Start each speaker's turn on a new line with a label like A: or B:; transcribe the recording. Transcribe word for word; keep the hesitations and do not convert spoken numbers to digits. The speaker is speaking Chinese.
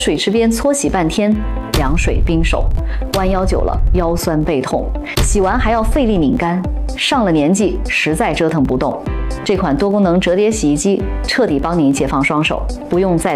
A: 水池边搓洗半天，凉水冰手，弯腰久了腰酸背痛，洗完还要费力拧干，上了年纪实在折腾不动。这款多功能折叠洗衣机彻底帮您解放双手，不用再